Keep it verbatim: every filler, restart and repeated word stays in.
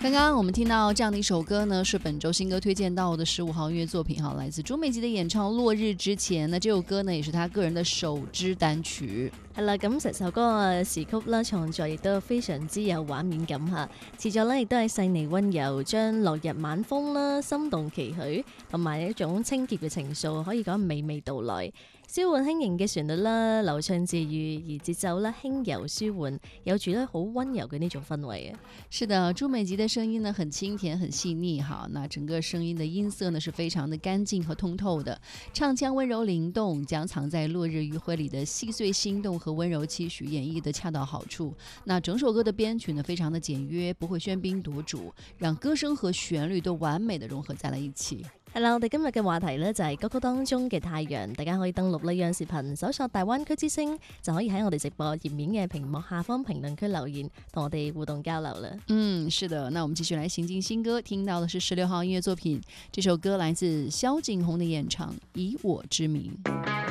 刚刚我们听到这样的一首歌呢，是本周新歌推荐到的十五号音樂作品哈，來自朱美吉的演唱《落日之前》。那這首歌呢，也是他個人的首支單曲。 係啦，咁成首歌嘅詞曲啦，創作亦都非常之有畫面感嚇，詞作咧亦都係細膩溫柔，將落日晚風啦、心動期許同埋一種清潔嘅情愫，可以講娓娓道來。舒緩輕盈嘅旋律啦，流暢自愈，而節奏咧輕柔舒緩，有住咧好溫柔嘅呢種氛圍啊。 是的，朱美吉的聲音呢很清甜很細膩哈，那整個聲音的音色呢是非常的乾淨和通透的，唱腔溫柔靈動，將藏在落日餘暉裏的細碎心動和溫柔期許演繹得恰到好處。那整首歌的編曲呢非常的簡約，不會喧賓奪主，讓歌聲和旋律都完美的融合在了一起。 係啦，我哋今日嘅話題呢就係歌曲當中嘅太陽，大家可以登錄呢央視頻搜索大灣區之聲，就可以喺我哋直播頁面嘅屏幕下方評論區留言，同我哋互動交流啦。 嗯，是的，那我們繼續來行進新歌，聽到的是十六號音樂作品，這首歌來自蕭敬鴻的演唱《以我之名》。